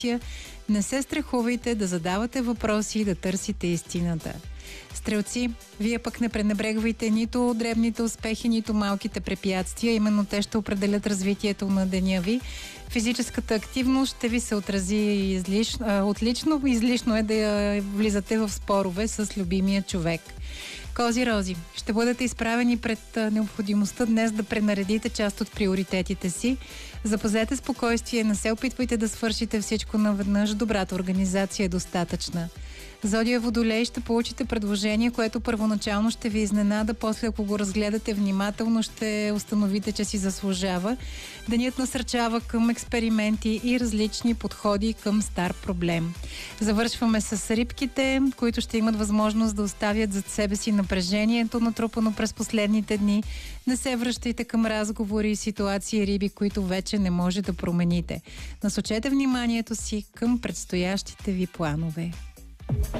Не се страхувайте да задавате въпроси и да търсите истината. Стрелци, вие пък не пренебрегвайте нито дребните успехи, нито малките препятствия. Именно те ще определят развитието на деня ви. Физическата активност ще ви се отрази отлично. Излишно е да влизате в спорове с любимия човек. Кози-рози, ще бъдете изправени пред необходимостта днес да пренаредите част от приоритетите си. Запазете спокойствие, не се опитвайте да свършите всичко наведнъж. Добрата организация е достатъчна. Зодия Водолей, ще получите предложение, което първоначално ще ви изненада, после ако го разгледате внимателно, ще установите, че си заслужава. Денят насърчава към експерименти и различни подходи към стар проблем. Завършваме с рибките, които ще имат възможност да оставят зад себе си напрежението, натрупано през последните дни. Не се връщайте към разговори и ситуации, риби, които вече не може да промените. Насочете вниманието си към предстоящите ви планове.